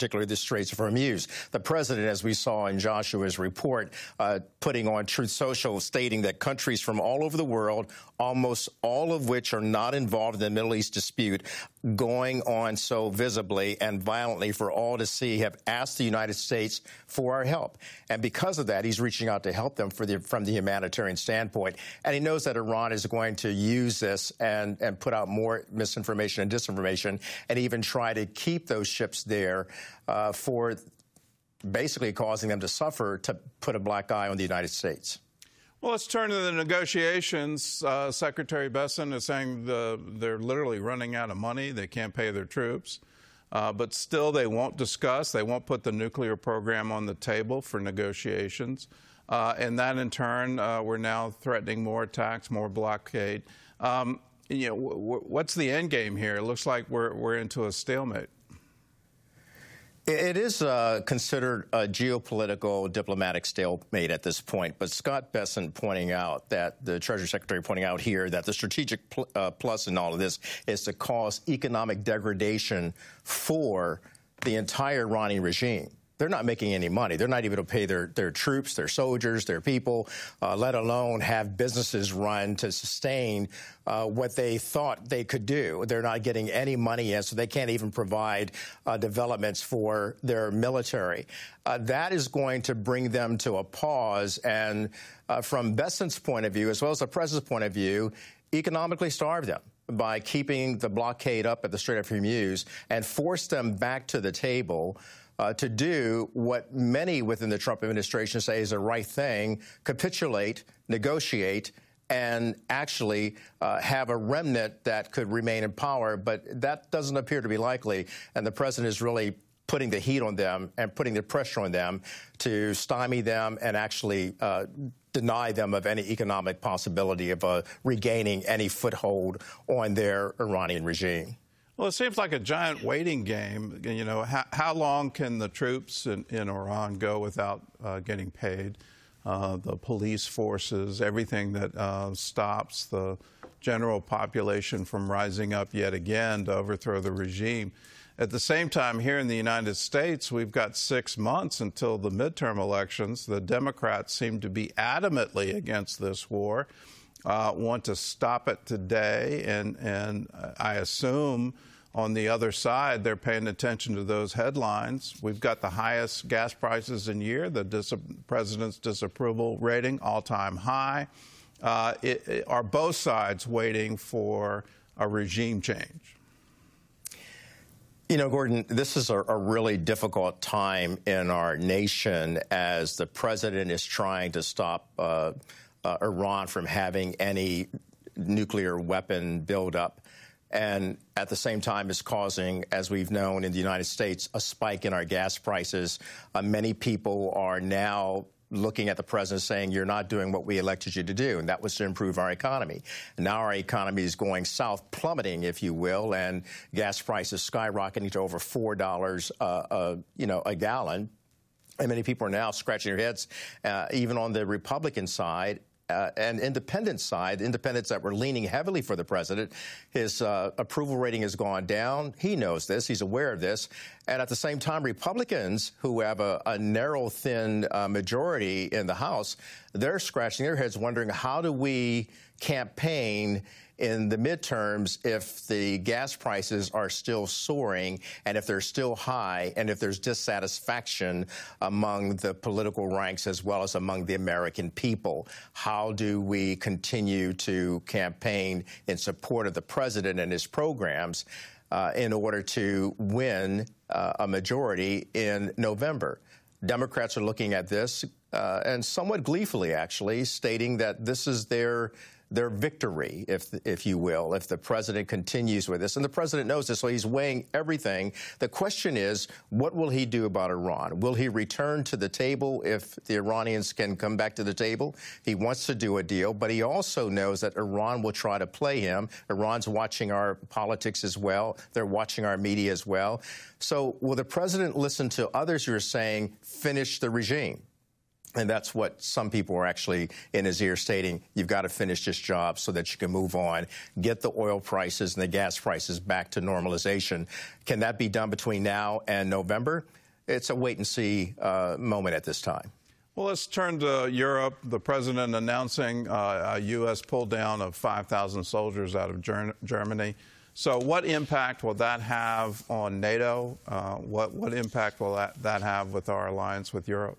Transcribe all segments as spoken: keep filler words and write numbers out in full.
particularly the Straits of Hormuz. The president, as we saw in Joshua's report, uh, putting on Truth Social, stating that countries from all over the world, almost all of which are not involved in the Middle East dispute, going on so visibly and violently for all to see, have asked the United States for our help. And because of that, he's reaching out to help them for the, from the humanitarian standpoint. And he knows that Iran is going to use this and, and put out more misinformation and disinformation and even try to keep those ships there uh, for basically causing them to suffer to put a black eye on the United States. Well, let's turn to the negotiations. Uh, Secretary Bessent is saying the, they're literally running out of money. They can't pay their troops. Uh, but still, they won't discuss. They won't put the nuclear program on the table for negotiations. Uh, and that, in turn, uh, we're now threatening more attacks, more blockade. Um, you know, w w what's the end game here? It looks like we're, we're into a stalemate. It is uh, considered a geopolitical diplomatic stalemate at this point, but Scott Bessent pointing out that the Treasury Secretary pointing out here that the strategic pl uh, plus in all of this is to cause economic degradation for the entire Iranian regime. They're not making any money. They're not even able to pay their, their troops, their soldiers, their people, uh, let alone have businesses run to sustain uh, what they thought they could do. They're not getting any money in, so they can't even provide uh, developments for their military. Uh, that is going to bring them to a pause. And uh, from Bessent's point of view, as well as the president's point of view, economically starve them by keeping the blockade up at the Strait of Hormuz and force them back to the table Uh, to do what many within the Trump administration say is the right thing, capitulate, negotiate, and actually uh, have a remnant that could remain in power. But that doesn't appear to be likely, and the president is really putting the heat on them and putting the pressure on them to stymie them and actually uh, deny them of any economic possibility of uh, regaining any foothold on their Iranian regime. Well, it seems like a giant waiting game. You know, how, how long can the troops in, in Iran go without uh, getting paid? Uh, the police forces, everything that uh, stops the general population from rising up yet again to overthrow the regime. At the same time, here in the United States, we've got six months until the midterm elections. The Democrats seem to be adamantly against this war, uh, want to stop it today, and, and I assume on the other side, they're paying attention to those headlines. We've got the highest gas prices in a year, the dis president's disapproval rating, all-time high. Uh, it, it, are both sides waiting for a regime change? You know, Gordon, this is a, a really difficult time in our nation as the president is trying to stop uh, uh, Iran from having any nuclear weapon buildup. And at the same time is causing, as we've known in the United States, a spike in our gas prices. Uh, many people are now looking at the president saying, you're not doing what we elected you to do, and that was to improve our economy. And now our economy is going south, plummeting, if you will, and gas prices skyrocketing to over four dollars uh, uh, you know, a gallon. And many people are now scratching their heads, uh, even on the Republican side. Uh, and independent side, independents that were leaning heavily for the president, his uh, approval rating has gone down. He knows this. He's aware of this. And at the same time, Republicans, who have a, a narrow, thin uh, majority in the House, they're scratching their heads wondering, how do we campaign in the midterms if the gas prices are still soaring and if they're still high and if there's dissatisfaction among the political ranks as well as among the American people? How do we continue to campaign in support of the president and his programs uh, in order to win uh, a majority in November? Democrats are looking at this uh, and somewhat gleefully, actually, stating that this is their their victory, if if you will, if the president continues with this. And the president knows this, so he's weighing everything. The question is, what will he do about Iran? Will he return to the table if the Iranians can come back to the table? He wants to do a deal, but he also knows that Iran will try to play him. Iran's watching our politics as well. They're watching our media as well. So will the president listen to others who are saying, finish the regime? And that's what some people are actually in his ear stating, you've got to finish this job so that you can move on, get the oil prices and the gas prices back to normalization. Can that be done between now and November? It's a wait-and-see uh, moment at this time. Well, let's turn to Europe. The president announcing uh, a U S pull down of five thousand soldiers out of Ger Germany. So what impact will that have on NATO? Uh, what, what impact will that, that have with our alliance with Europe?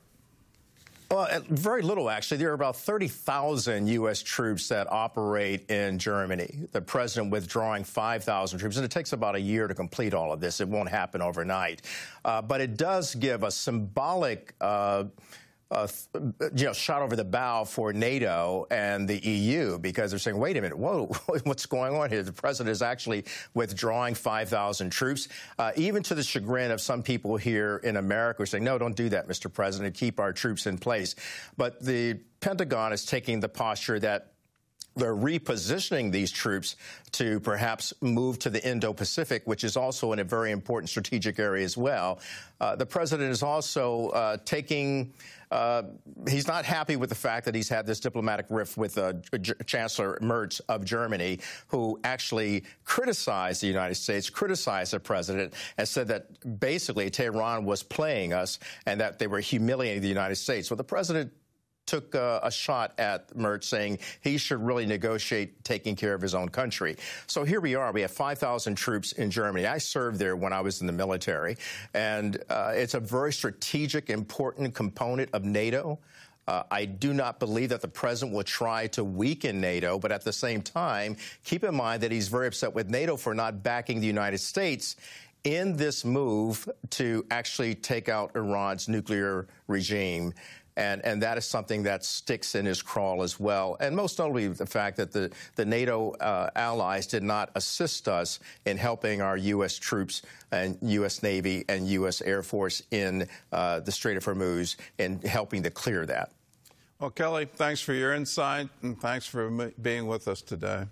Well, very little, actually. There are about thirty thousand U S troops that operate in Germany. The president withdrawing five thousand troops, and it takes about a year to complete all of this. It won't happen overnight. Uh, but it does give a symbolic uh, Uh, you know, shot over the bow for NATO and the E U, because they're saying, wait a minute, whoa, what's going on here? The president is actually withdrawing five thousand troops, uh, even to the chagrin of some people here in America who are saying, no, don't do that, Mister President, keep our troops in place. But the Pentagon is taking the posture that they're repositioning these troops to perhaps move to the Indo-Pacific, which is also in a very important strategic area as well. Uh, the president is also uh, taking uh, he's not happy with the fact that he's had this diplomatic rift with uh, Chancellor Merz of Germany, who actually criticized the United States, criticized the president, and said that basically Tehran was playing us and that they were humiliating the United States. Well, the president took uh, a shot at Merz, saying he should really negotiate taking care of his own country. So here we are. We have five thousand troops in Germany. I served there when I was in the military, and uh, it's a very strategic, important component of NATO. Uh, I do not believe that the president will try to weaken NATO, but at the same time, keep in mind that he's very upset with NATO for not backing the United States in this move to actually take out Iran's nuclear regime. And, and that is something that sticks in his crawl as well. And most notably, the fact that the, the NATO uh, allies did not assist us in helping our U S troops and U S Navy and U S Air Force in uh, the Strait of Hormuz in helping to clear that. Well, Kelly, thanks for your insight, and thanks for being with us today.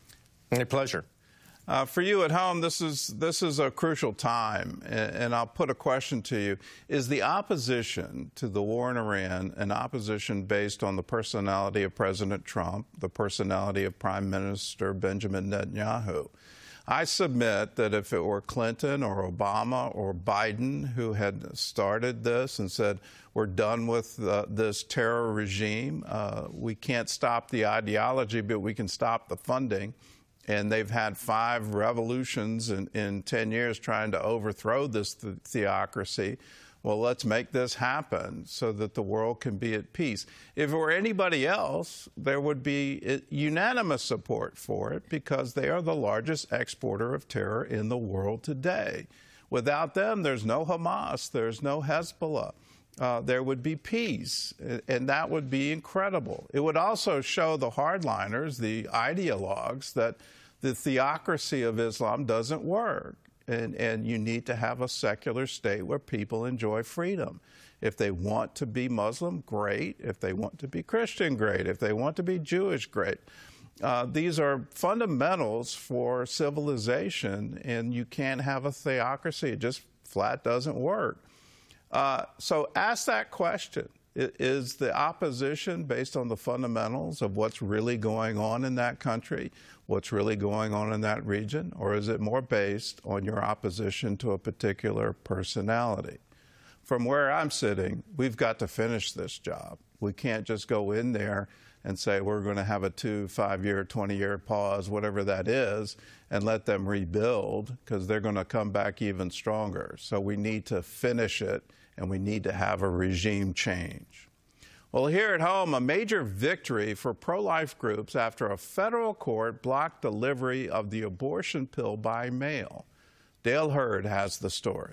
My pleasure. Uh, for you at home, this is this is a crucial time, and, and I'll put a question to you. Is the opposition to the war in Iran an opposition based on the personality of President Trump, the personality of Prime Minister Benjamin Netanyahu? I submit that if it were Clinton or Obama or Biden who had started this and said, we're done with uh, this terror regime, uh, we can't stop the ideology, but we can stop the funding. And they've had five revolutions in, in ten years trying to overthrow this th theocracy. Well, let's make this happen so that the world can be at peace. If it were anybody else, there would be unanimous support for it because they are the largest exporter of terror in the world today. Without them, there's no Hamas, there's no Hezbollah. Uh, there would be peace, and that would be incredible. It would also show the hardliners, the ideologues, that the theocracy of Islam doesn't work, and, and you need to have a secular state where people enjoy freedom. If they want to be Muslim, great. If they want to be Christian, great. If they want to be Jewish, great. Uh, these are fundamentals for civilization, and you can't have a theocracy. It just flat doesn't work. Uh, so ask that question. Is the opposition based on the fundamentals of what's really going on in that country, what's really going on in that region, or is it more based on your opposition to a particular personality? From where I'm sitting, we've got to finish this job. We can't just go in there and say we're going to have a two, five-year, twenty-year pause, whatever that is, and let them rebuild, because they're going to come back even stronger. So we need to finish it, and we need to have a regime change. Well, here at home, a major victory for pro-life groups after a federal court blocked delivery of the abortion pill by mail. Dale Hurd has the story.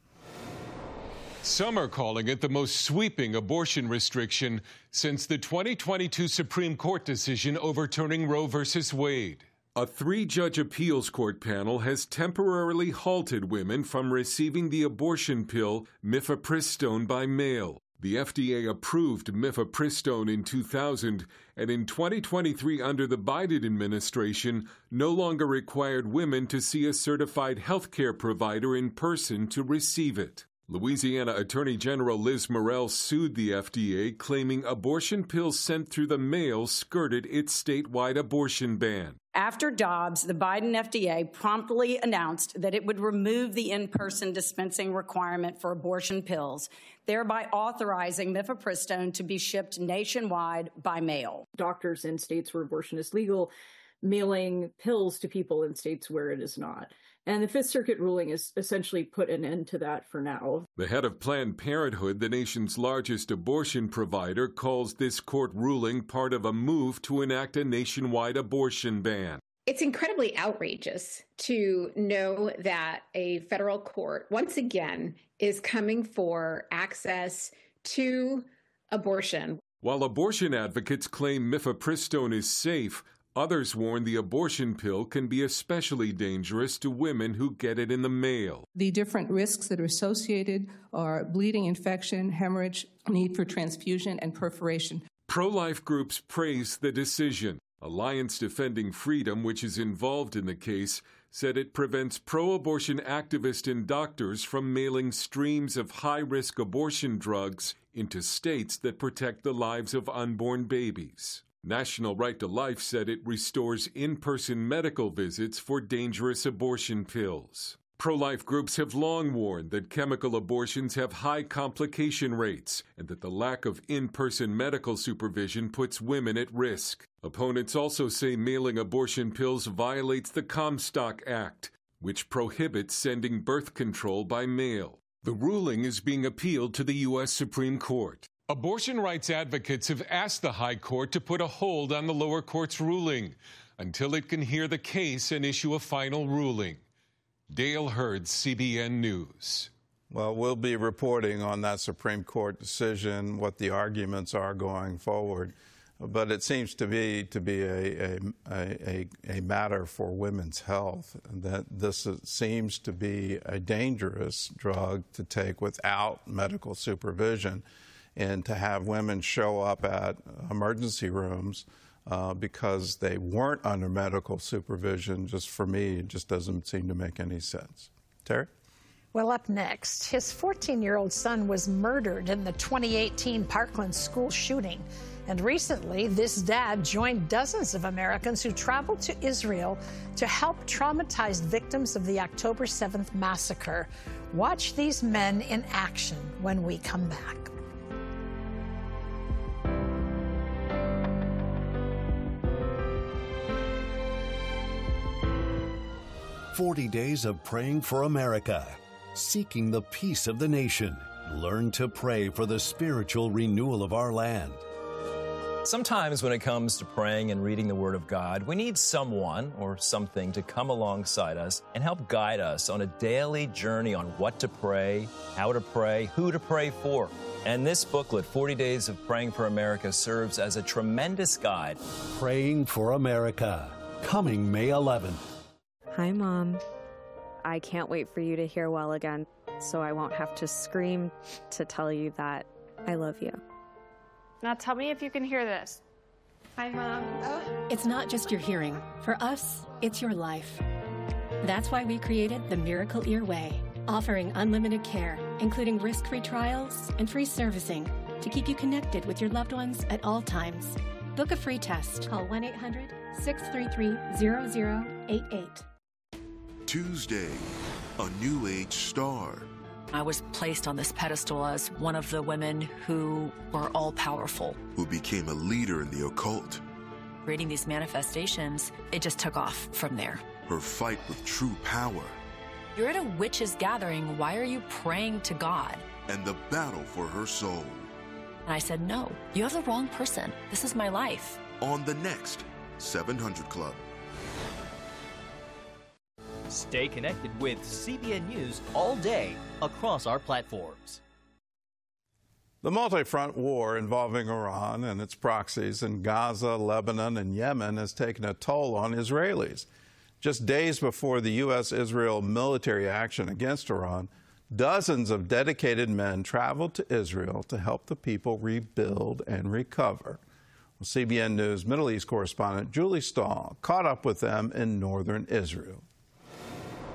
Some are calling it the most sweeping abortion restriction since the twenty twenty-two Supreme Court decision overturning Roe versus Wade. A three-judge appeals court panel has temporarily halted women from receiving the abortion pill mifepristone by mail. The F D A approved mifepristone in two thousand, and in twenty twenty-three, under the Biden administration, no longer required women to see a certified health care provider in person to receive it. Louisiana Attorney General Liz Murrell sued the F D A, claiming abortion pills sent through the mail skirted its statewide abortion ban. After Dobbs, the Biden F D A promptly announced that it would remove the in-person dispensing requirement for abortion pills, thereby authorizing mifepristone to be shipped nationwide by mail. Doctors in states where abortion is legal mailing pills to people in states where it is not. And the Fifth Circuit ruling has essentially put an end to that for now. The head of Planned Parenthood, the nation's largest abortion provider, calls this court ruling part of a move to enact a nationwide abortion ban. It's incredibly outrageous to know that a federal court, once again, is coming for access to abortion. While abortion advocates claim mifepristone is safe, others warn the abortion pill can be especially dangerous to women who get it in the mail. The different risks that are associated are bleeding, infection, hemorrhage, need for transfusion, and perforation. Pro-life groups praise the decision. Alliance Defending Freedom, which is involved in the case, said it prevents pro-abortion activists and doctors from mailing streams of high-risk abortion drugs into states that protect the lives of unborn babies. National Right to Life said it restores in-person medical visits for dangerous abortion pills. Pro-life groups have long warned that chemical abortions have high complication rates and that the lack of in-person medical supervision puts women at risk. Opponents also say mailing abortion pills violates the Comstock Act, which prohibits sending birth control by mail. The ruling is being appealed to the U S Supreme Court. Abortion rights advocates have asked the High Court to put a hold on the lower court's ruling until it can hear the case and issue a final ruling. Dale Hurd, C B N News. Well, we'll be reporting on that Supreme Court decision, what the arguments are going forward. But it seems to be to be a, a, a, a matter for women's health, that this seems to be a dangerous drug to take without medical supervision. And to have women show up at emergency rooms uh, because they weren't under medical supervision, just for me, it just doesn't seem to make any sense. Terry? Well, up next, his fourteen-year-old son was murdered in the twenty eighteen Parkland school shooting. And recently, this dad joined dozens of Americans who traveled to Israel to help traumatized victims of the October seventh massacre. Watch these men in action when we come back. forty days of praying for America, seeking the peace of the nation. Learn to pray for the spiritual renewal of our land. Sometimes when it comes to praying and reading the Word of God, we need someone or something to come alongside us and help guide us on a daily journey on what to pray, how to pray, who to pray for. And this booklet, forty days of Praying for America, serves as a tremendous guide. Praying for America, coming May eleventh. Hi, Mom. I can't wait for you to hear well again, so I won't have to scream to tell you that I love you. Now tell me if you can hear this. Hi, Mom. Oh. It's not just your hearing. For us, it's your life. That's why we created the Miracle Ear Way, offering unlimited care, including risk-free trials and free servicing to keep you connected with your loved ones at all times. Book a free test. Call one eight hundred, six three three, zero zero eight eight. Tuesday, a New Age star. I was placed on this pedestal as one of the women who were all-powerful. Who became a leader in the occult. Reading these manifestations, it just took off from there. Her fight with true power. You're at a witches' gathering. Why are you praying to God? And the battle for her soul. And I said, no, you have the wrong person. This is my life. On the next seven hundred Club. Stay connected with C B N News all day across our platforms. The multi-front war involving Iran and its proxies in Gaza, Lebanon, and Yemen has taken a toll on Israelis. Just days before the U S Israel military action against Iran, dozens of dedicated men traveled to Israel to help the people rebuild and recover. Well, C B N News Middle East correspondent Julie Stahl caught up with them in northern Israel.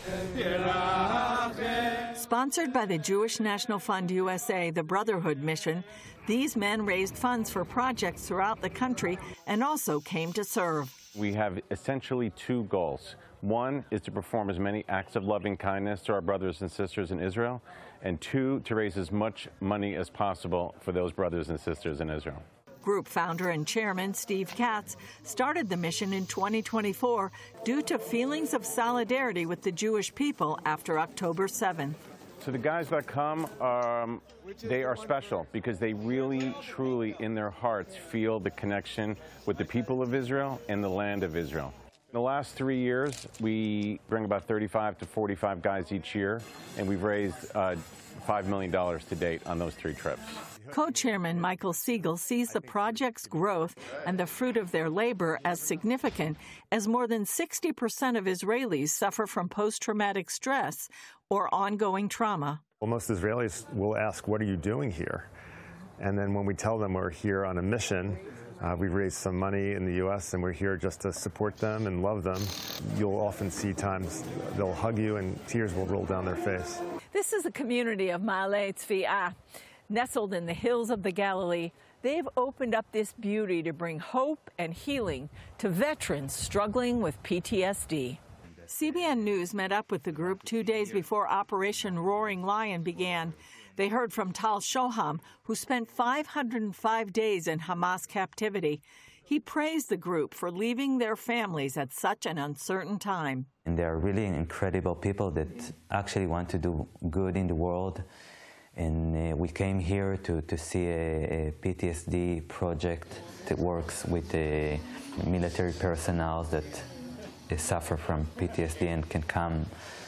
Sponsored by the Jewish National Fund U S A, the Brotherhood Mission, these men raised funds for projects throughout the country and also came to serve. We have essentially two goals. One is to perform as many acts of loving kindness to our brothers and sisters in Israel, and two, to raise as much money as possible for those brothers and sisters in Israel. Group founder and chairman Steve Katz started the mission in twenty twenty-four due to feelings of solidarity with the Jewish people after October seventh. So the guys that come, um, they are special because they really, truly, in their hearts, feel the connection with the people of Israel and the land of Israel. In the last three years, we bring about thirty-five to forty-five guys each year, and we've raised uh, five million dollars to date on those three trips. Co-chairman Michael Siegel sees the project's growth and the fruit of their labor as significant, as more than sixty percent of Israelis suffer from post-traumatic stress or ongoing trauma. Well, most Israelis will ask, what are you doing here? And then when we tell them we're here on a mission, uh, we've raised some money in the U S and we're here just to support them and love them, you'll often see times they'll hug you and tears will roll down their face. This is a community of Ma'aleh Tzvi'ah. Nestled in the hills of the Galilee, they've opened up this beauty to bring hope and healing to veterans struggling with P T S D. C B N News met up with the group two days before Operation Roaring Lion began. They heard from Tal Shoham, who spent five hundred five days in Hamas captivity. He praised the group for leaving their families at such an uncertain time. And they're really incredible people that actually want to do good in the world. And uh, we came here to, to see a, a P T S D project that works with the military personnel that they suffer from P T S D and can come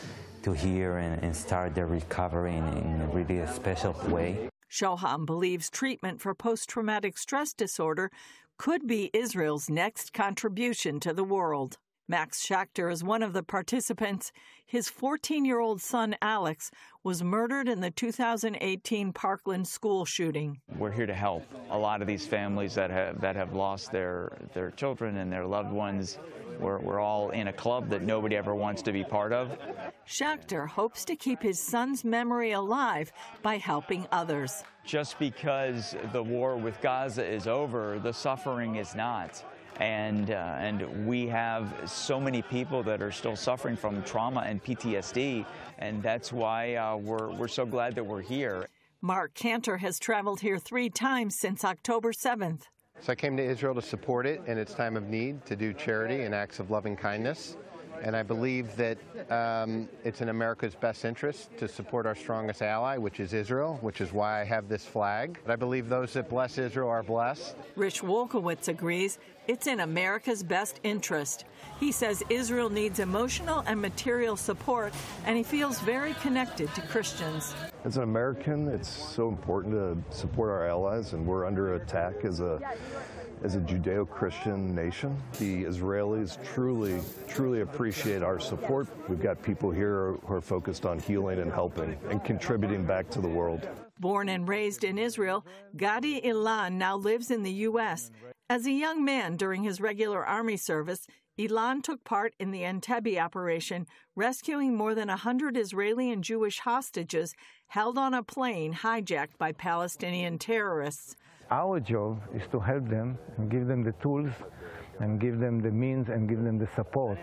to here and, and start their recovery in, in a really a special way. Shoham believes treatment for post-traumatic stress disorder could be Israel's next contribution to the world. Max Schachter is one of the participants. His fourteen-year-old son, Alex, was murdered in the two thousand eighteen Parkland school shooting. We're here to help a lot of these families that have that have lost their, their children and their loved ones. We're, we're all in a club that nobody ever wants to be part of. Schachter hopes to keep his son's memory alive by helping others. Just because the war with Gaza is over, the suffering is not. And, uh, and we have so many people that are still suffering from trauma and P T S D, and that's why uh, we're, we're so glad that we're here. Mark Cantor has traveled here three times since October seventh. So I came to Israel to support it in its time of need, to do charity and acts of loving kindness. And I believe that um, it's in America's best interest to support our strongest ally, which is Israel, which is why I have this flag. But I believe those that bless Israel are blessed. Rich Wolkowitz agrees it's in America's best interest. He says Israel needs emotional and material support, and he feels very connected to Christians. As an American, it's so important to support our allies, and we're under attack as a As a Judeo-Christian nation. The Israelis truly, truly appreciate our support. We've got people here who are focused on healing and helping and contributing back to the world. Born and raised in Israel, Gadi Ilan now lives in the U S. As a young man during his regular army service, Ilan took part in the Entebbe operation, rescuing more than one hundred Israeli and Jewish hostages held on a plane hijacked by Palestinian terrorists. Our job is to help them and give them the tools and give them the means and give them the support.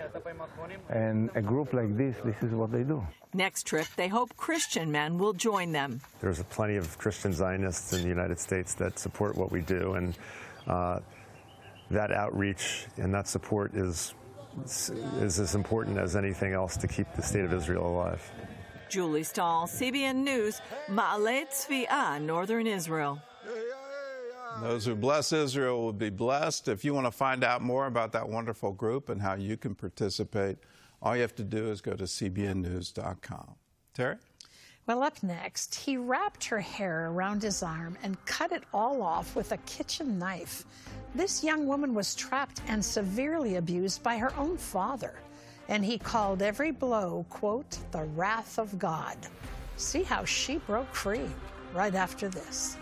And a group like this, this is what they do. Next trip, they hope Christian men will join them. There's plenty of Christian Zionists in the United States that support what we do, and uh, that outreach and that support is, is as important as anything else to keep the state of Israel alive. Julie Stahl, C B N News, Ma'aleh Tzvi'ah, Northern Israel. Those who bless Israel will be blessed. If you want to find out more about that wonderful group and how you can participate, all you have to do is go to C B N news dot com. Terry? Well, up next, he wrapped her hair around his arm and cut it all off with a kitchen knife. This young woman was trapped and severely abused by her own father, and he called every blow, quote, the wrath of God. See how she broke free right after this.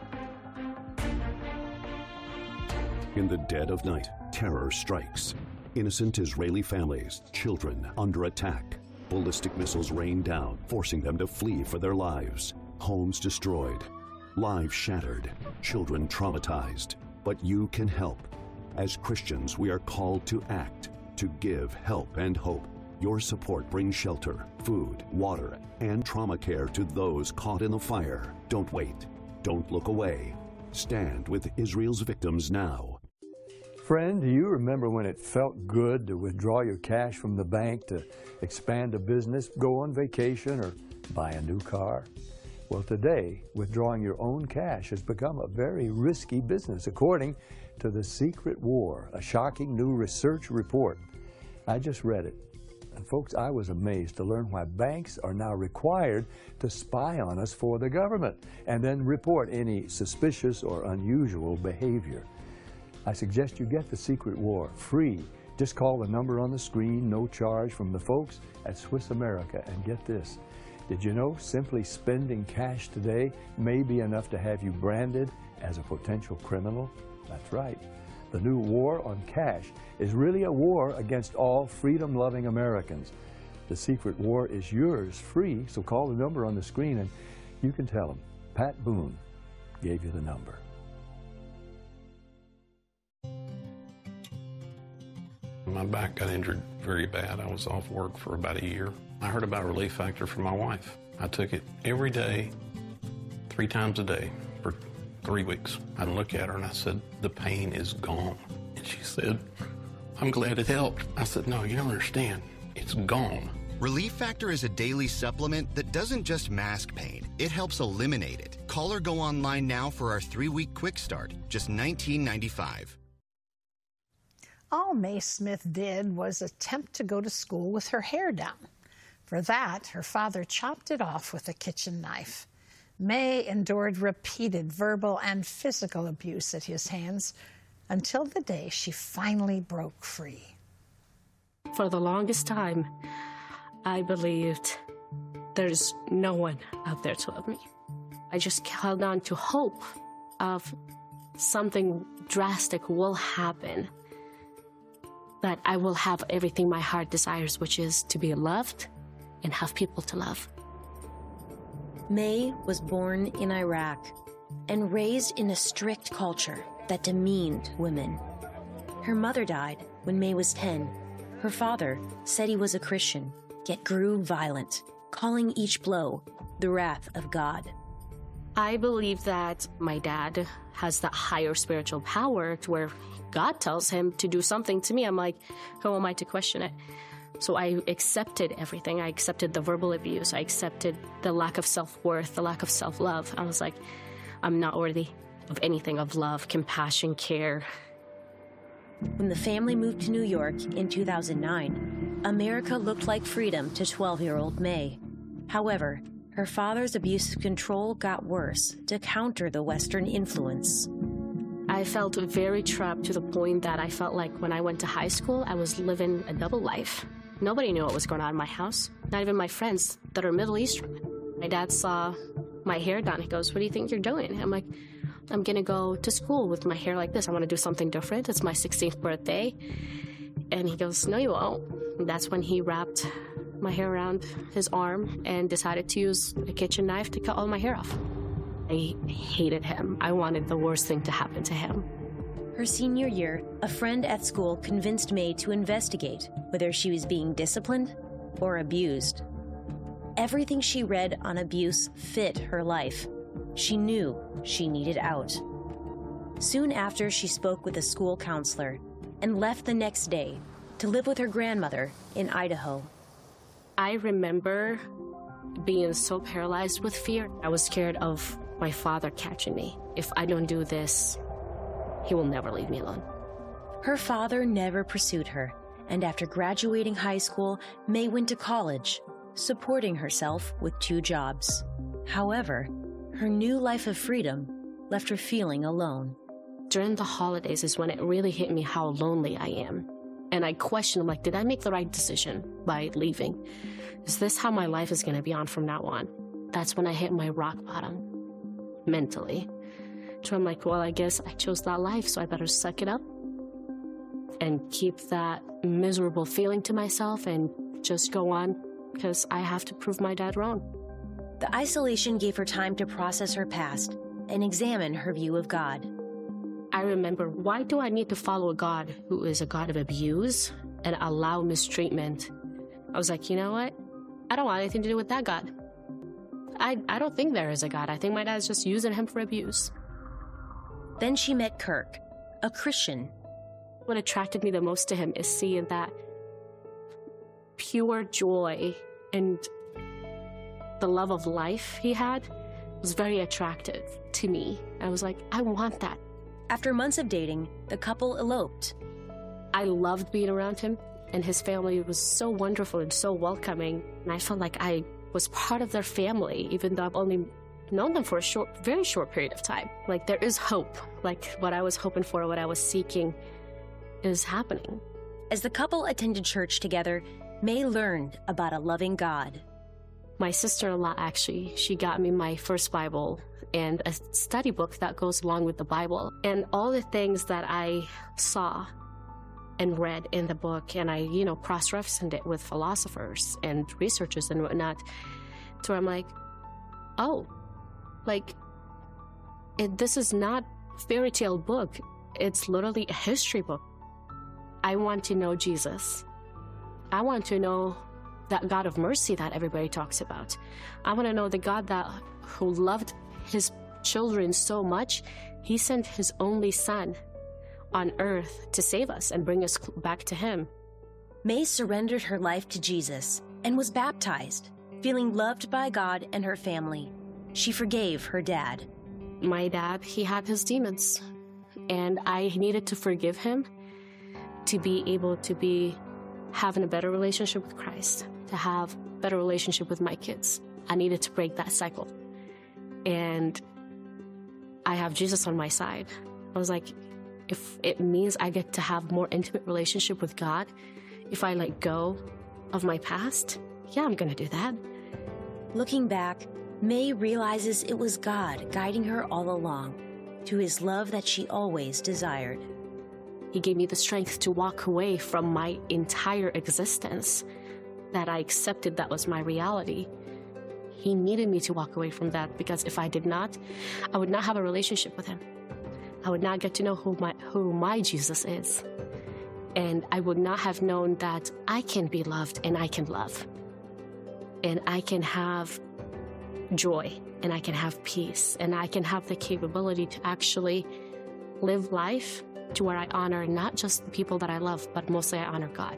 In the dead of night, terror strikes. Innocent Israeli families, children under attack. Ballistic missiles rain down, forcing them to flee for their lives. Homes destroyed, lives shattered, children traumatized. But you can help. As Christians, we are called to act, to give help and hope. Your support brings shelter, food, water, and trauma care to those caught in the fire. Don't wait. Don't look away. Stand with Israel's victims now. Friend, do you remember when it felt good to withdraw your cash from the bank to expand a business, go on vacation, or buy a new car? Well, today, withdrawing your own cash has become a very risky business, according to The Secret War, a shocking new research report. I just read it. And folks, I was amazed to learn why banks are now required to spy on us for the government and then report any suspicious or unusual behavior. I suggest you get The Secret War free. Just call the number on the screen, no charge, from the folks at Swiss America. And get this, did you know simply spending cash today may be enough to have you branded as a potential criminal? That's right. The new war on cash is really a war against all freedom-loving Americans. The Secret War is yours free, so call the number on the screen and you can tell them Pat Boone gave you the number. My back got injured very bad. I was off work for about a year. I heard about Relief Factor from my wife. I took it every day, three times a day for three weeks. I'd look at her and I said, the pain is gone. And she said, I'm glad it helped. I said, no, you don't understand. It's gone. Relief Factor is a daily supplement that doesn't just mask pain, it helps eliminate it. Call or go online now for our three-week quick start, just nineteen ninety-five. All Mae Smith did was attempt to go to school with her hair down. For that, her father chopped it off with a kitchen knife. Mae endured repeated verbal and physical abuse at his hands until the day she finally broke free. For the longest time, I believed there's no one out there to love me. I just held on to hope of something drastic will happen, that I will have everything my heart desires, which is to be loved and have people to love. Mae was born in Iraq and raised in a strict culture that demeaned women. Her mother died when Mae was ten. Her father said he was a Christian, yet grew violent, calling each blow the wrath of God. I believe that my dad has that higher spiritual power to where God tells him to do something to me. I'm like, who am I to question it? So I accepted everything. I accepted the verbal abuse. I accepted the lack of self-worth, the lack of self-love. I was like, I'm not worthy of anything, of love, compassion, care. When the family moved to New York in two thousand nine, America looked like freedom to twelve-year-old Mae. However, her father's abusive control got worse to counter the Western influence. I felt very trapped to the point that I felt like when I went to high school, I was living a double life. Nobody knew what was going on in my house, not even my friends that are Middle Eastern. My dad saw my hair done. He goes, what do you think you're doing? I'm like, I'm going to go to school with my hair like this. I want to do something different. It's my sixteenth birthday. And he goes, no, you won't. And that's when he wrapped my hair around his arm and decided to use a kitchen knife to cut all my hair off. I hated him. I wanted the worst thing to happen to him. Her senior year, a friend at school convinced Mae to investigate whether she was being disciplined or abused. Everything she read on abuse fit her life. She knew she needed out. Soon after, she spoke with a school counselor and left the next day to live with her grandmother in Idaho. I remember being so paralyzed with fear. I was scared of my father catching me. If I don't do this, he will never leave me alone. Her father never pursued her, and after graduating high school, Mae went to college, supporting herself with two jobs. However, her new life of freedom left her feeling alone. During the holidays is when it really hit me how lonely I am. And I questioned, like, did I make the right decision by leaving? Is this how my life is going to be on from now on? That's when I hit my rock bottom, mentally. So I'm like, well, I guess I chose that life, so I better suck it up and keep that miserable feeling to myself and just go on because I have to prove my dad wrong. The isolation gave her time to process her past and examine her view of God. I remember, why do I need to follow a God who is a God of abuse and allow mistreatment? I was like, you know what? I don't want anything to do with that God. I, I don't think there is a God. I think my dad's just using him for abuse. Then she met Kirk, a Christian. What attracted me the most to him is seeing that pure joy and the love of life he had was very attractive to me. I was like, I want that. After months of dating, the couple eloped. I loved being around him, and his family was so wonderful and so welcoming. And I felt like I was part of their family, even though I've only known them for a short, very short period of time. Like, there is hope. Like, what I was hoping for, what I was seeking is happening. As the couple attended church together, May learned about a loving God. My sister-in-law, actually, she got me my first Bible and a study book that goes along with the Bible. And all the things that I saw and read in the book, and I, you know, cross-referenced it with philosophers and researchers and whatnot, to where I'm like, oh, like, it, this is not a fairy tale book. It's literally a history book. I want to know Jesus. I want to know that God of mercy that everybody talks about. I want to know the God that who loved his children so much, he sent his only son on earth to save us and bring us back to him. May surrendered her life to Jesus and was baptized, feeling loved by God and her family. She forgave her dad. My dad, he had his demons, and I needed to forgive him to be able to be having a better relationship with Christ, to have a better relationship with my kids. I needed to break that cycle. And I have Jesus on my side. I was like, if it means I get to have more intimate relationship with God, if I let go of my past, yeah, I'm going to do that. Looking back, May realizes it was God guiding her all along to his love that she always desired. He gave me the strength to walk away from my entire existence, that I accepted that was my reality. He needed me to walk away from that, because if I did not, I would not have a relationship with him. I would not get to know who my, who my Jesus is. And I would not have known that I can be loved and I can love. And I can have joy and I can have peace and I can have the capability to actually live life to where I honor not just the people that I love, but mostly I honor God.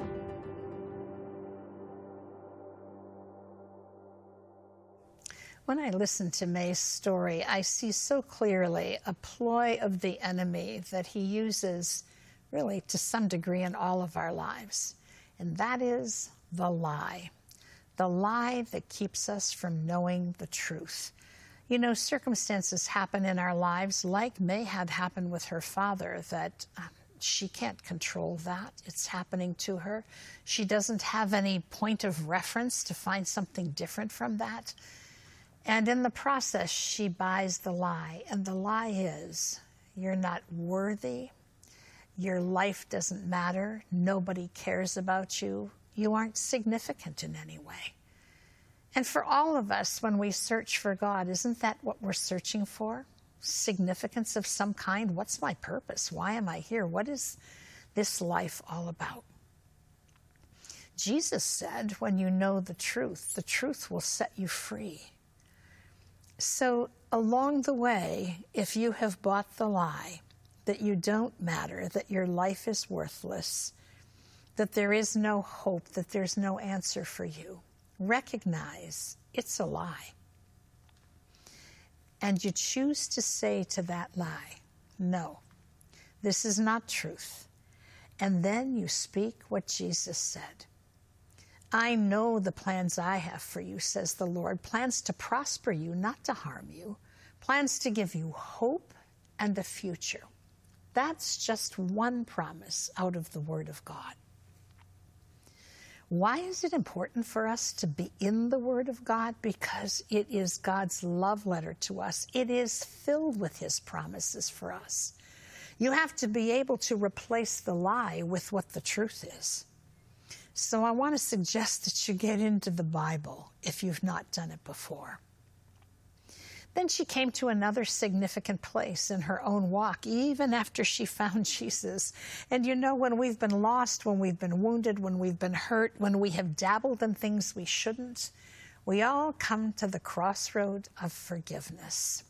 When I listen to May's story, I see so clearly a ploy of the enemy that he uses really to some degree in all of our lives, and that is the lie. The lie that keeps us from knowing the truth. You know, circumstances happen in our lives, like May had happened with her father, that uh, she can't control that. It's happening to her. She doesn't have any point of reference to find something different from that. And in the process, she buys the lie. And the lie is, you're not worthy. Your life doesn't matter. Nobody cares about you. You aren't significant in any way. And for all of us, when we search for God, isn't that what we're searching for? Significance of some kind? What's my purpose? Why am I here? What is this life all about? Jesus said, when you know the truth, the truth will set you free. So along the way, if you have bought the lie that you don't matter, that your life is worthless, that there is no hope, that there's no answer for you, recognize it's a lie. And you choose to say to that lie, no, this is not truth. And then you speak what Jesus said. I know the plans I have for you, says the Lord, plans to prosper you, not to harm you, plans to give you hope and a future. That's just one promise out of the Word of God. Why is it important for us to be in the Word of God? Because it is God's love letter to us. It is filled with His promises for us. You have to be able to replace the lie with what the truth is. So I want to suggest that you get into the Bible if you've not done it before. Then she came to another significant place in her own walk, even after she found Jesus. And you know, when we've been lost, when we've been wounded, when we've been hurt, when we have dabbled in things we shouldn't, we all come to the crossroad of forgiveness.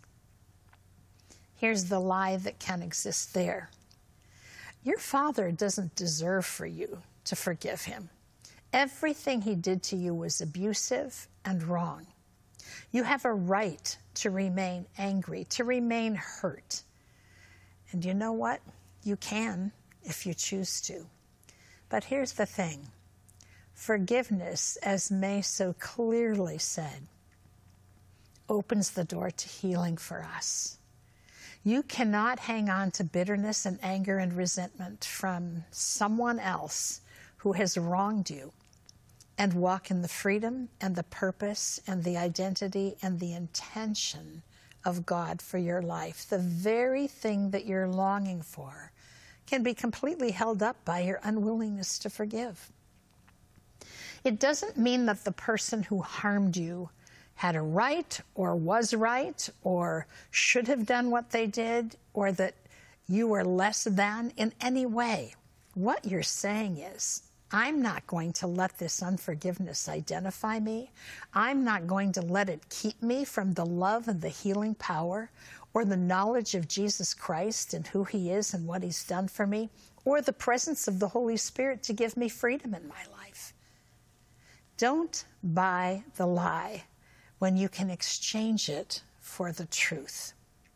Here's the lie that can exist there. Your father doesn't deserve for you to forgive him. Everything he did to you was abusive and wrong. You have a right to remain angry, to remain hurt. And you know what? You can if you choose to. But here's the thing. Forgiveness, as May so clearly said, opens the door to healing for us. You cannot hang on to bitterness and anger and resentment from someone else who has wronged you and walk in the freedom and the purpose and the identity and the intention of God for your life. The very thing that you're longing for can be completely held up by your unwillingness to forgive. It doesn't mean that the person who harmed you had a right or was right or should have done what they did or that you were less than in any way. What you're saying is, I'm not going to let this unforgiveness identify me. I'm not going to let it keep me from the love and the healing power or the knowledge of Jesus Christ and who he is and what he's done for me, or the presence of the Holy Spirit to give me freedom in my life. Don't buy the lie when you can exchange it for the truth.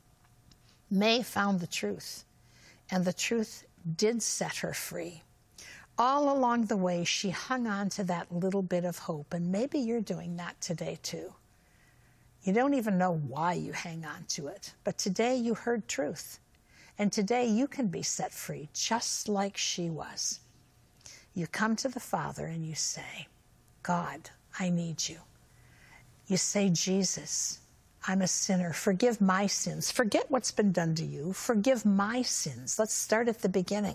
May found the truth, and the truth did set her free. All along the way, she hung on to that little bit of hope, and maybe you're doing that today too. You don't even know why you hang on to it, but today you heard truth, and today you can be set free just like she was. You come to the Father and you say, God, I need you. You say, Jesus, I'm a sinner. Forgive my sins. Forget what's been done to you. Forgive my sins. Let's start at the beginning.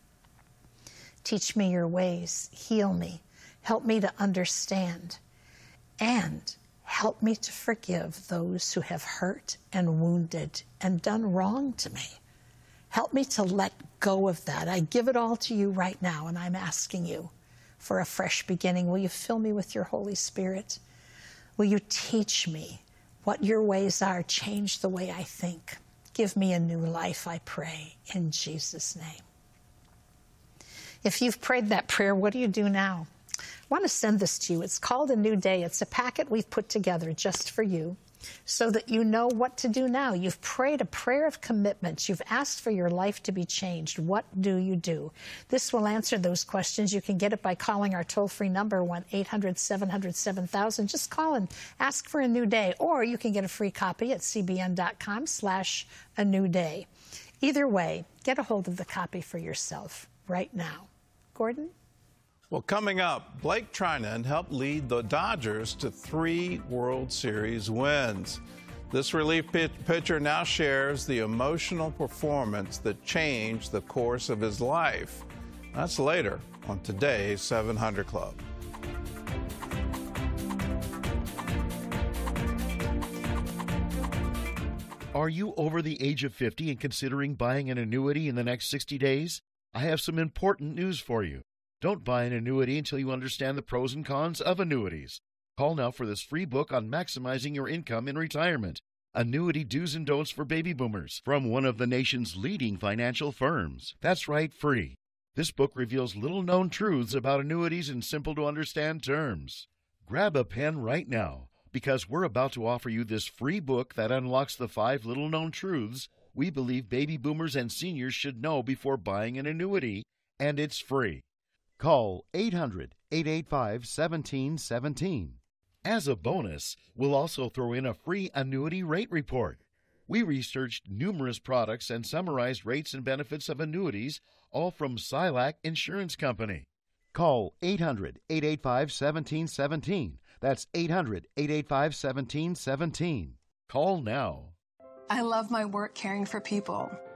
Teach me your ways. Heal me. Help me to understand. And help me to forgive those who have hurt and wounded and done wrong to me. Help me to let go of that. I give it all to you right now, and I'm asking you for a fresh beginning. Will you fill me with your Holy Spirit? Will you teach me what your ways are? Change the way I think. Give me a new life, I pray, in Jesus' name. If you've prayed that prayer, what do you do now? I want to send this to you. It's called A New Day. It's a packet we've put together just for you so that you know what to do now. You've prayed a prayer of commitment. You've asked for your life to be changed. What do you do? This will answer those questions. You can get it by calling our toll-free number, one eight hundred seven hundred seven thousand. Just call and ask for a new day. Or you can get a free copy at cbn.com slash a new day. Either way, get a hold of the copy for yourself right now. Gordon? Well, coming up, Blake Trinan helped lead the Dodgers to three World Series wins. This relief pitcher now shares the emotional performance that changed the course of his life. That's later on today's seven hundred Club. Are you over the age of fifty and considering buying an annuity in the next sixty days? I have some important news for you. Don't buy an annuity until you understand the pros and cons of annuities. Call now for this free book on maximizing your income in retirement. Annuity Do's and Don'ts for Baby Boomers from one of the nation's leading financial firms. That's right, free. This book reveals little-known truths about annuities in simple-to-understand terms. Grab a pen right now, because we're about to offer you this free book that unlocks the five little-known truths we believe baby boomers and seniors should know before buying an annuity, and it's free. Call eight hundred, eight eight five, one seven one seven. As a bonus, we'll also throw in a free annuity rate report. We researched numerous products and summarized rates and benefits of annuities, all from Silac Insurance Company. Call eight hundred, eight eight five, one seven one seven. That's eight hundred, eight eight five, one seven one seven. Call now. I love my work caring for people.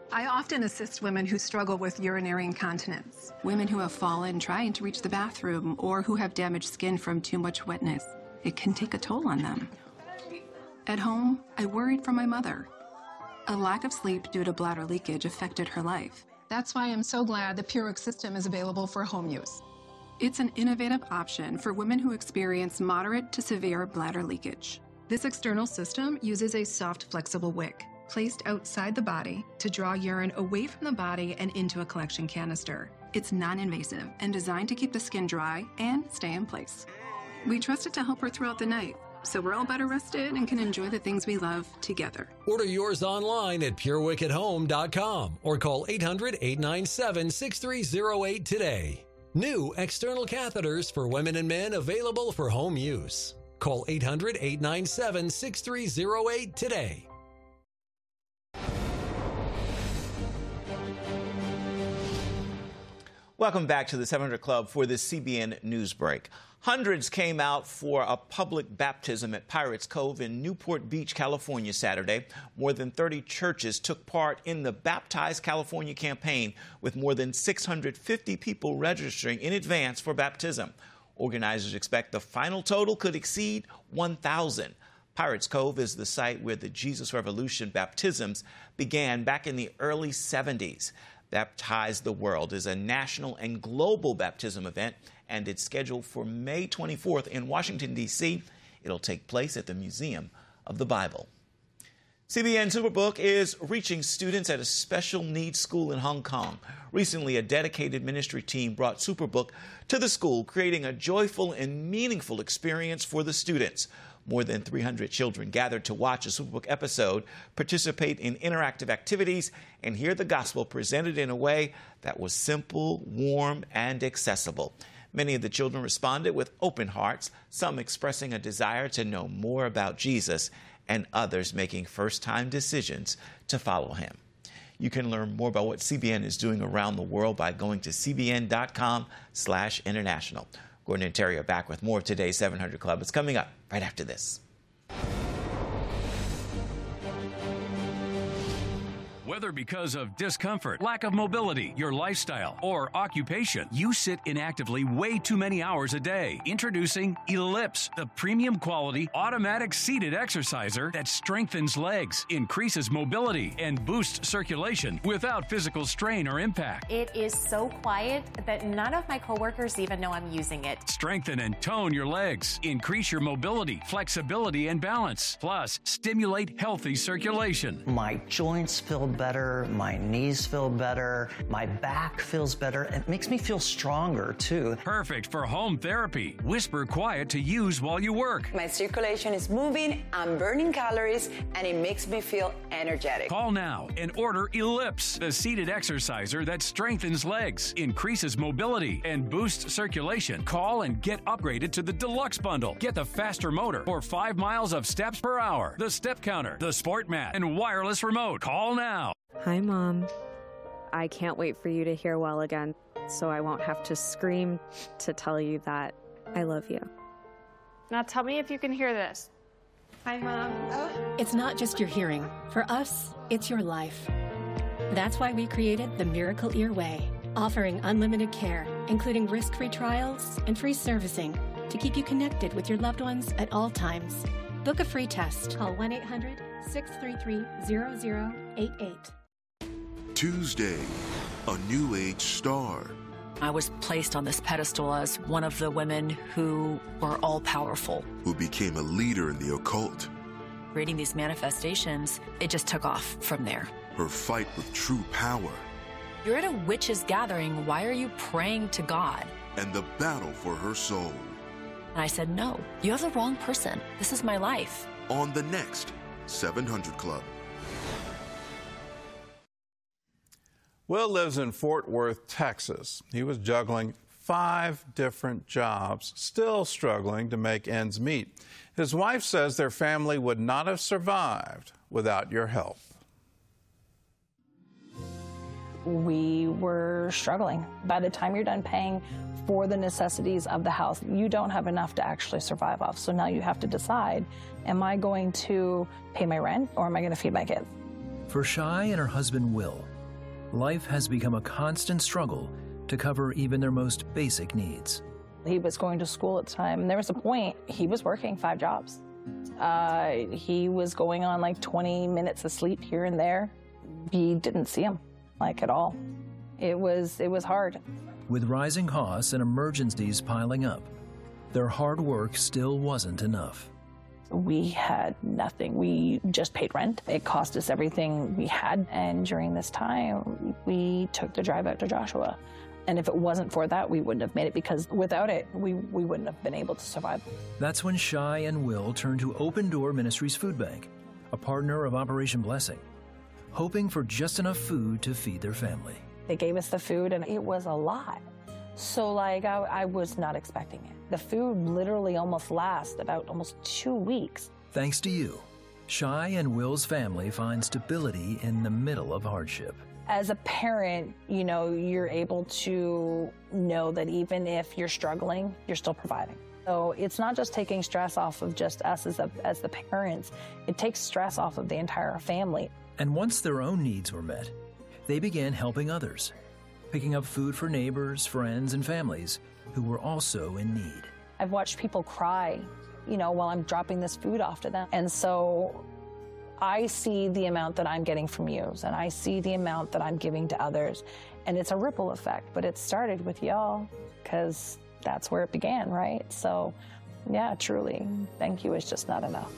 I often assist women who struggle with urinary incontinence, women who have fallen trying to reach the bathroom, or who have damaged skin from too much wetness. It can take a toll on them. At home, I worried for my mother. A lack of sleep due to bladder leakage affected her life. That's why I'm so glad the PureWick system is available for home use. It's an innovative option for women who experience moderate to severe bladder leakage. This external system uses a soft, flexible wick placed outside the body to draw urine away from the body and into a collection canister. It's non-invasive and designed to keep the skin dry and stay in place. We trust it to help her throughout the night, so we're all better rested and can enjoy the things we love together. Order yours online at pure wick at home dot com or call eight hundred, eight nine seven, six three zero eight today. New external catheters for women and men available for home use. Call eight hundred, eight nine seven, six three zero eight today. Welcome back to the seven hundred Club for this C B N News Break. Hundreds came out for a public baptism at Pirates Cove in Newport Beach, California, Saturday. More than thirty churches took part in the Baptize California campaign, with more than six hundred fifty people registering in advance for baptism. Organizers expect the final total could exceed one thousand. Pirates Cove is the site where the Jesus Revolution baptisms began back in the early seventies. Baptize the World is a national and global baptism event, and it's scheduled for May twenty-fourth in Washington, D C It'll take place at the Museum of the Bible. C B N Superbook is reaching students at a special needs school in Hong Kong. Recently, a dedicated ministry team brought Superbook to the school, creating a joyful and meaningful experience for the students. More than three hundred children gathered to watch a Superbook episode, participate in interactive activities, and hear the gospel presented in a way that was simple, warm, and accessible. Many of the children responded with open hearts, some expressing a desire to know more about Jesus, and others making first-time decisions to follow him. You can learn more about what C B N is doing around the world by going to c b n dot com slash international. Gordon and Terry are back with more of today's seven hundred Club. It's coming up right after this. Whether because of discomfort, lack of mobility, your lifestyle, or occupation, you sit inactively way too many hours a day. Introducing Ellipse, the premium quality automatic seated exerciser that strengthens legs, increases mobility, and boosts circulation without physical strain or impact. It is so quiet that none of my coworkers even know I'm using it. Strengthen and tone your legs, increase your mobility, flexibility, and balance, plus stimulate healthy circulation. My joints feel better. My knees feel better. My back feels better. It makes me feel stronger, too. Perfect for home therapy. Whisper quiet to use while you work. My circulation is moving, I'm burning calories, and it makes me feel energetic. Call now and order Ellipse, the seated exerciser that strengthens legs, increases mobility, and boosts circulation. Call and get upgraded to the Deluxe Bundle. Get the faster motor for five miles of steps per hour, the step counter, the sport mat, and wireless remote. Call now. Hi, Mom. I can't wait for you to hear well again, so I won't have to scream to tell you that I love you. Now tell me if you can hear this. Hi, Mom. Oh. It's not just your hearing. For us, it's your life. That's why we created the Miracle Ear Way, offering unlimited care, including risk-free trials and free servicing to keep you connected with your loved ones at all times. Book a free test. Call one eight hundred, six three three, zero zero eight eight. Tuesday, a new age star. I was placed on this pedestal as one of the women who were all-powerful. Who became a leader in the occult. Reading these manifestations, it just took off from there. Her fight with true power. You're at a witches' gathering. Why are you praying to God? And the battle for her soul. And I said, no, you have the wrong person. This is my life. On the next seven hundred Club. Will lives in Fort Worth, Texas. He was juggling five different jobs, still struggling to make ends meet. His wife says their family would not have survived without your help. We were struggling. By the time you're done paying for the necessities of the house, you don't have enough to actually survive off. So now you have to decide, am I going to pay my rent or am I going to feed my kids? For Shai and her husband, Will, life has become a constant struggle to cover even their most basic needs. He was going to school at the time, and there was a point he was working five jobs. Uh, he was going on like twenty minutes of sleep here and there. We didn't see him, like, at all. It was, it was hard. With rising costs and emergencies piling up, their hard work still wasn't enough. We had nothing. We just paid rent. It cost us everything we had. And during this time, we took the drive out to Joshua. And if it wasn't for that, we wouldn't have made it, because without it, we, we wouldn't have been able to survive. That's when Shai and Will turned to Open Door Ministries Food Bank, a partner of Operation Blessing, hoping for just enough food to feed their family. They gave us the food, and it was a lot. So, like, I, I was not expecting it. The food literally almost lasts about almost two weeks. Thanks to you, Shai and Will's family find stability in the middle of hardship. As a parent, you know, you're able to know that even if you're struggling, you're still providing. So it's not just taking stress off of just us as, a, as the parents, it takes stress off of the entire family. And once their own needs were met, they began helping others, picking up food for neighbors, friends, and families who were also in need. I've watched people cry, you know, while I'm dropping this food off to them. And so I see the amount that I'm getting from you, and I see the amount that I'm giving to others, and it's a ripple effect. But it started with y'all, because that's where it began, right? So, yeah, truly, thank you is just not enough.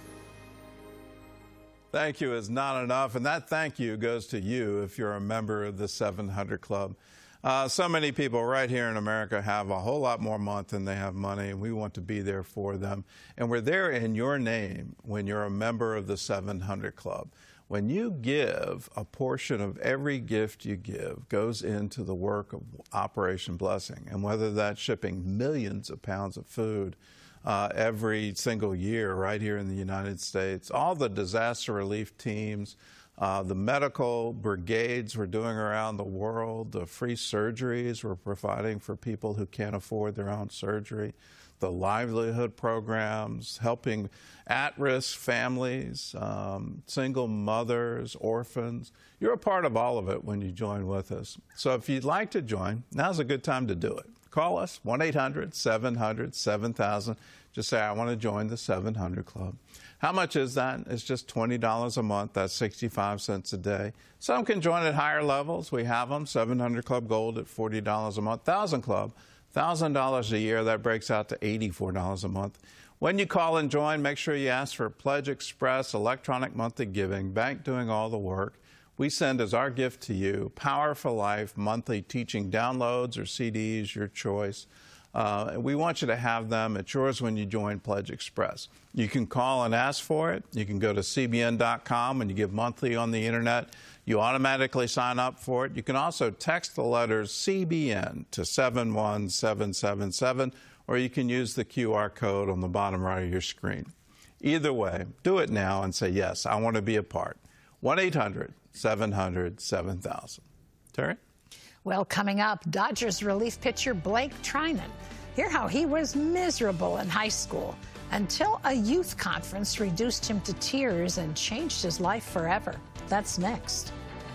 Thank you is not enough, and that thank you goes to you if you're a member of the seven hundred Club. Uh, so many people right here in America have a whole lot more month than they have money, and we want to be there for them. And we're there in your name when you're a member of the seven hundred Club. When you give, a portion of every gift you give goes into the work of Operation Blessing. And whether that's shipping millions of pounds of food uh, every single year right here in the United States, all the disaster relief teams, Uh, the medical brigades we're doing around the world, the free surgeries we're providing for people who can't afford their own surgery, the livelihood programs, helping at-risk families, um, single mothers, orphans. You're a part of all of it when you join with us. So if you'd like to join, now's a good time to do it. Call us, one eight hundred seven hundred seven thousand. Just say, I want to join the seven hundred Club. How much is that? It's just twenty dollars a month. That's sixty-five cents a day. Some can join at higher levels. We have them. seven hundred Club Gold at forty dollars a month. one thousand Club, one thousand dollars a year. That breaks out to eighty-four dollars a month. When you call and join, make sure you ask for Pledge Express, electronic monthly giving, bank doing all the work. We send as our gift to you Power for Life monthly teaching downloads or C Ds, your choice. Uh, we want you to have them. It's yours when you join Pledge Express. You can call and ask for it. You can go to C B N dot com and you give monthly on the internet. You automatically sign up for it. You can also text the letters C B N to seven one seven seven seven, or you can use the Q R code on the bottom right of your screen. Either way, do it now and say, yes, I want to be a part. one eight hundred seven hundred seven thousand. Terry? Well, coming up, Dodgers relief pitcher Blake Trinan. Hear how he was miserable in high school until a youth conference reduced him to tears and changed his life forever. That's next.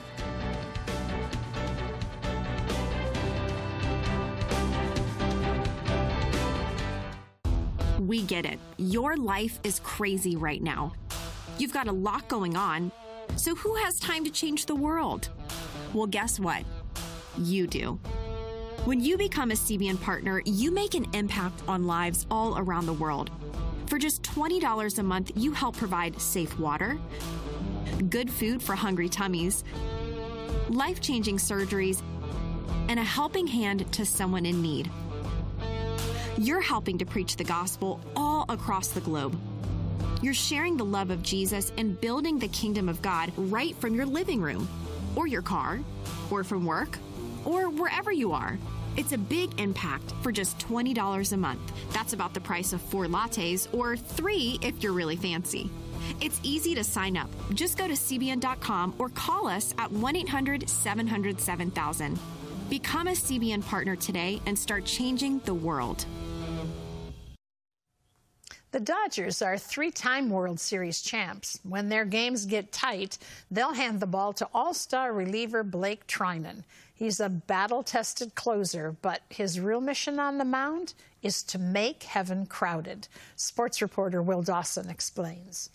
We get it. Your life is crazy right now. You've got a lot going on. So who has time to change the world? Well, guess what? You do. When you become a C B N partner, you make an impact on lives all around the world. For just twenty dollars a month, you help provide safe water, good food for hungry tummies, life-changing surgeries, and a helping hand to someone in need. You're helping to preach the gospel all across the globe. You're sharing the love of Jesus and building the kingdom of God right from your living room, or your car, or from work, or wherever you are. It's a big impact for just twenty dollars a month. That's about the price of four lattes, or three if you're really fancy. It's easy to sign up. Just go to C B N dot com or call us at one eight hundred seven hundred seven thousand. Become a C B N partner today and start changing the world. The Dodgers are three-time World Series champs. When their games get tight, they'll hand the ball to all-star reliever Blake Treinen. He's a battle-tested closer, but his real mission on the mound is to make heaven crowded. Sports reporter Will Dawson explains.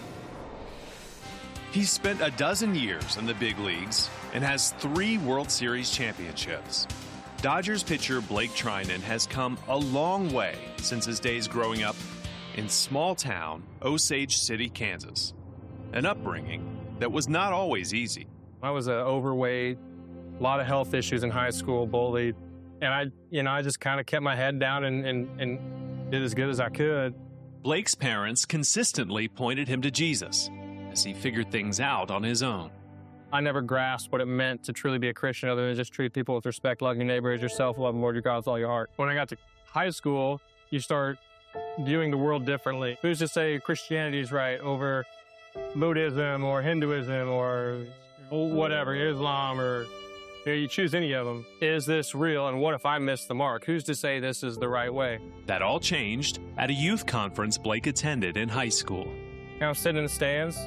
He's spent a dozen years in the big leagues and has three World Series championships. Dodgers pitcher Blake Treinen has come a long way since his days growing up in small-town Osage City, Kansas, an upbringing that was not always easy. I was uh, overweight, a lot of health issues in high school, bullied, and I, you know, I just kind of kept my head down and, and, and did as good as I could. Blake's parents consistently pointed him to Jesus as he figured things out on his own. I never grasped what it meant to truly be a Christian other than just treat people with respect, love your neighbor as yourself, love the Lord your God with all your heart. When I got to high school, you start viewing the world differently. Who's to say Christianity is right over Buddhism or Hinduism or whatever, Islam, or you know, you choose any of them. Is this real, and what if I miss the mark? Who's to say this is the right way? That all changed at a youth conference Blake attended in high school. I was sitting in the stands,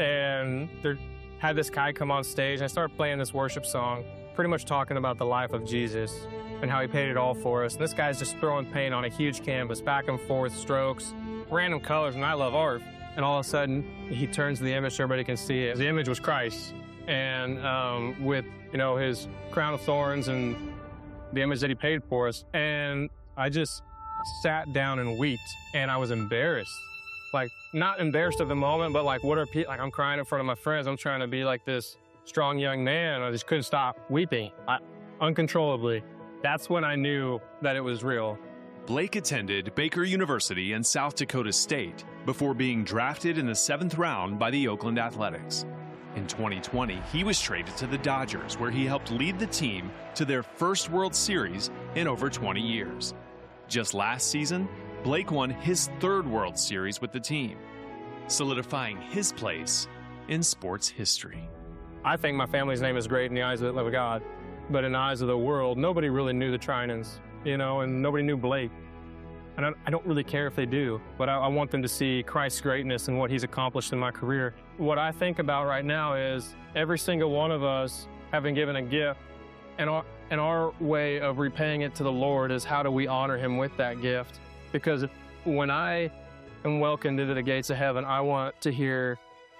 and there had this guy come on stage, and I started playing this worship song, pretty much talking about the life of Jesus and how he paid it all for us. And this guy's just throwing paint on a huge canvas, back and forth, strokes, random colors, and I love art. And all of a sudden, he turns the image so everybody can see it. The image was Christ, and um, with, you know, his crown of thorns and the image that he paid for us. And I just sat down and wept, and I was embarrassed. Like, not embarrassed of the moment, but like, what are people, like, I'm crying in front of my friends. I'm trying to be like this strong young man. I just couldn't stop weeping I, uncontrollably. That's when I knew that it was real. Blake attended Baker University and South Dakota State before being drafted in the seventh round by the Oakland Athletics. In twenty twenty, he was traded to the Dodgers, where he helped lead the team to their first World Series in over twenty years. Just last season, Blake won his third World Series with the team, solidifying his place in sports history. I think my family's name is great in the eyes of God, but in the eyes of the world, nobody really knew the Treinens, you know, and nobody knew Blake. And I, I don't really care if they do, but I, I want them to see Christ's greatness and what he's accomplished in my career. What I think about right now is every single one of us have been given a gift, and our, and our way of repaying it to the Lord is how do we honor him with that gift? Because when I am welcomed into the gates of heaven, I want to hear,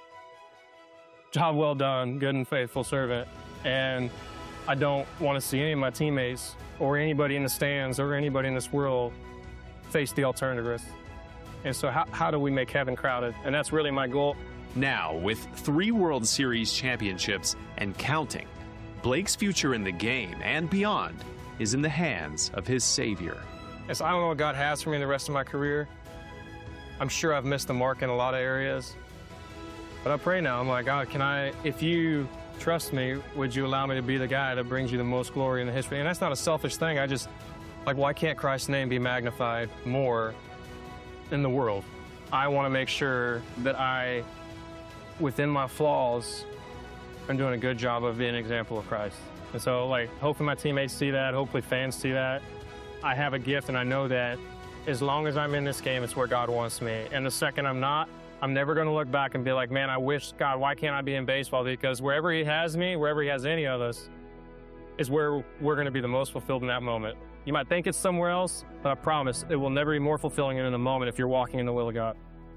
"Job well done, good and faithful servant." And I don't want to see any of my teammates or anybody in the stands or anybody in this world face the alternative. And so how, how do we make heaven crowded? And that's really my goal. Now, with three World Series championships and counting, Blake's future in the game and beyond is in the hands of his Savior. And so I don't know what God has for me in the rest of my career. I'm sure I've missed the mark in a lot of areas. But I pray now, I'm like, God, can I, if you trust me, would you allow me to be the guy that brings you the most glory in the history? And that's not a selfish thing. I just, like, why can't Christ's name be magnified more in the world? I want to make sure that I, within my flaws, am doing a good job of being an example of Christ. And so, like, hopefully my teammates see that. Hopefully fans see that. I have a gift, and I know that as long as I'm in this game, it's where God wants me. And the second I'm not, I'm never going to look back and be like, man, I wish, God, why can't I be in baseball? Because wherever he has me, wherever he has any of us, is where we're going to be the most fulfilled in that moment. You might think it's somewhere else, but I promise it will never be more fulfilling than in the moment if you're walking in the will of God.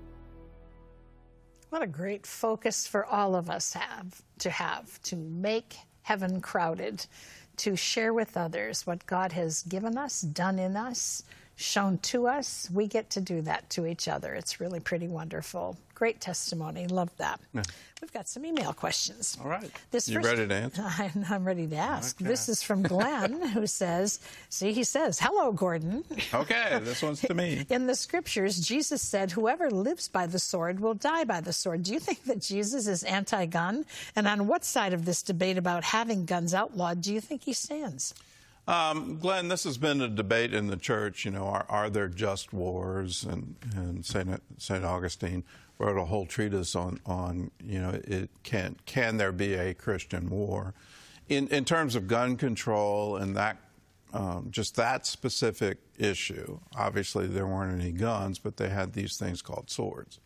What a great focus for all of us have to have, to make heaven crowded, to share with others what God has given us, done in us, shown to us. We get to do that to each other. It's really pretty wonderful. Great testimony. Love that. Yeah. We've got some email questions. All right. This you first, ready to answer? I'm, I'm ready to ask. Okay. This is from Glenn, who says, see, he says, hello, Gordon. Okay, this one's to me. In the scriptures, Jesus said, whoever lives by the sword will die by the sword. Do you think that Jesus is anti-gun? And on what side of this debate about having guns outlawed do you think he stands? Um, Glenn, this has been a debate in the church. You know, are, are there just wars? And, and Saint Saint Augustine wrote a whole treatise on, on you know, it can can there be a Christian war? In in terms of gun control and that um, just that specific issue. Obviously, there weren't any guns, but they had these things called swords.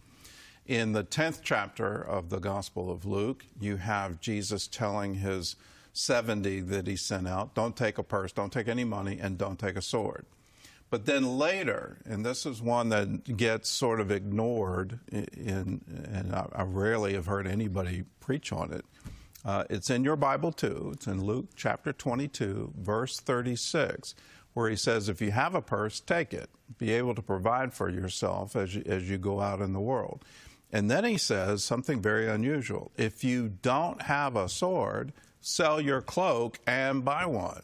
In the tenth chapter of the Gospel of Luke, you have Jesus telling his seventy that he sent out, don't take a purse, don't take any money, and don't take a sword. But then later, and this is one that gets sort of ignored, in, and I, I rarely have heard anybody preach on it. Uh, it's in your Bible too. It's in Luke chapter twenty-two, verse thirty-six, where he says, if you have a purse, take it. Be able to provide for yourself as you, as you go out in the world. And then he says something very unusual. If you don't have a sword, sell your cloak and buy one.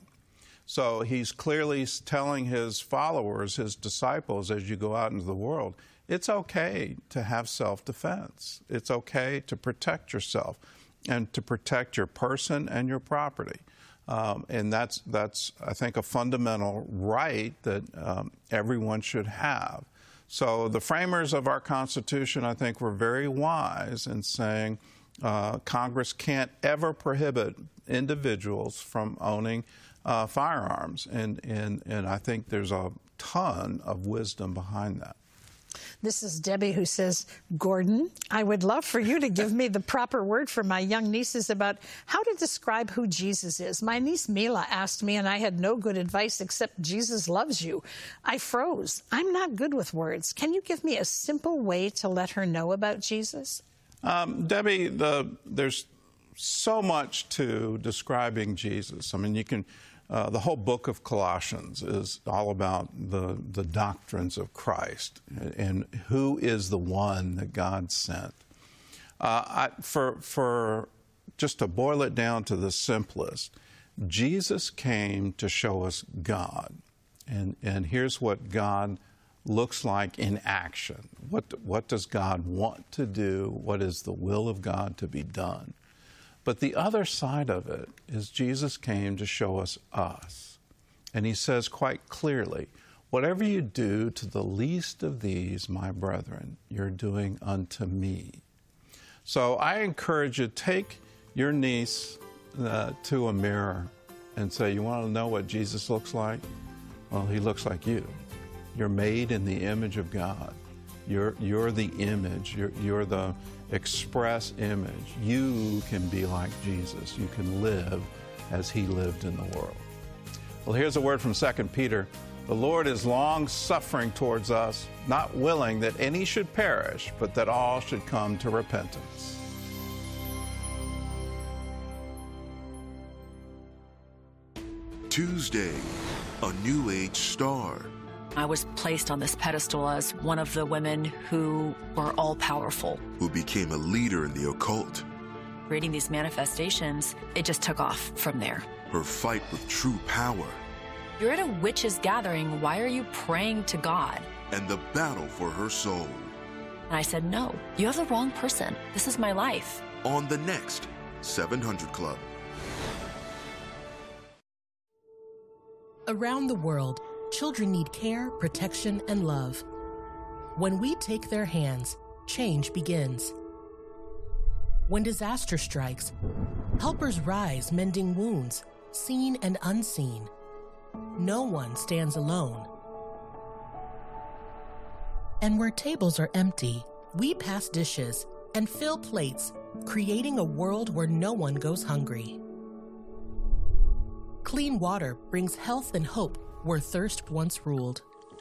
So he's clearly telling his followers, his disciples, as you go out into the world, it's okay to have self-defense. It's okay to protect yourself and to protect your person and your property. Um, and that's, that's, I think, a fundamental right that um, everyone should have. So the framers of our Constitution, I think, were very wise in saying uh, Congress can't ever prohibit individuals from owning uh, firearms. And, and, and I think there's a ton of wisdom behind that. This is Debbie who says, Gordon, I would love for you to give me the proper word for my young nieces about how to describe who Jesus is. My niece Mila asked me, and I had no good advice except Jesus loves you. I froze. I'm not good with words. Can you give me a simple way to let her know about Jesus? Um, Debbie, the, there's so much to describing Jesus. I mean, you can... Uh, the whole book of Colossians is all about the, the doctrines of Christ and who is the one that God sent. Uh, I, for, for just to boil it down to the simplest, Jesus came to show us God. And, and here's what God looks like in action. What, what does God want to do? What is the will of God to be done? But the other side of it is Jesus came to show us us. And he says quite clearly, whatever you do to the least of these, my brethren, you're doing unto me. So I encourage you, take your niece uh, to a mirror and say, you want to know what Jesus looks like? Well, he looks like you. You're made in the image of God. You're, you're the image. You're, you're the express image. You can be like Jesus. You can live as he lived in the world. Well, here's a word from Second Peter. The Lord is long-suffering towards us, not willing that any should perish, but that all should come to repentance. Tuesday, a new age star. I was placed on this pedestal as one of the women who were all-powerful. Who became a leader in the occult. Reading these manifestations, it just took off from there. Her fight with true power. You're at a witches' gathering. Why are you praying to God? And the battle for her soul. And I said, no, you have the wrong person. This is my life. On the next seven hundred Club. Around the world, children need care, protection, and love. When we take their hands, change begins. When disaster strikes, helpers rise mending wounds, seen and unseen. No one stands alone. And where tables are empty, we pass dishes and fill plates, creating a world where no one goes hungry. Clean water brings health and hope where thirst once ruled.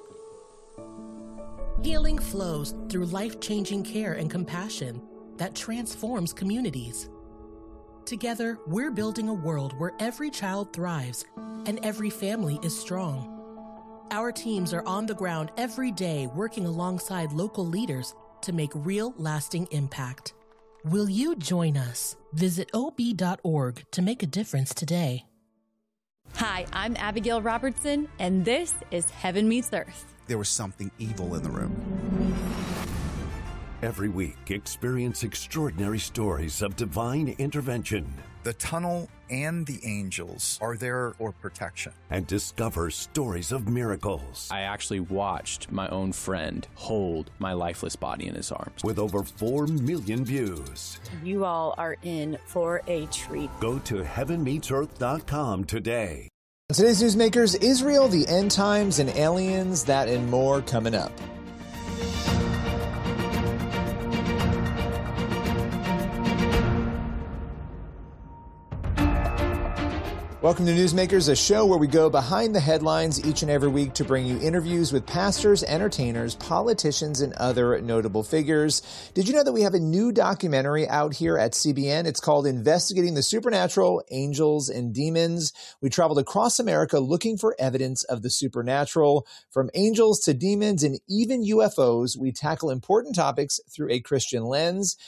Healing flows through life-changing care and compassion that transforms communities. Together, we're building a world where every child thrives and every family is strong. Our teams are on the ground every day working alongside local leaders to make real, lasting impact. Will you join us? Visit O B dot org to make a difference today. Hi, I'm Abigail Robertson, and this is Heaven Meets Earth. There was something evil in the room. Every week, experience extraordinary stories of divine intervention. The tunnel and the angels are there for protection. And discover stories of miracles. I actually watched my own friend hold my lifeless body in his arms. With over four million views. You all are in for a treat. Go to heaven meets earth dot com today. On today's Newsmakers, Israel, the end times, and aliens, that and more coming up. Welcome to Newsmakers, a show where we go behind the headlines each and every week to bring you interviews with pastors, entertainers, politicians, and other notable figures. Did you know that we have a new documentary out here at C B N? It's called Investigating the Supernatural, Angels and Demons. We traveled across America looking for evidence of the supernatural. From angels to demons and even U F Os, we tackle important topics through a Christian lens.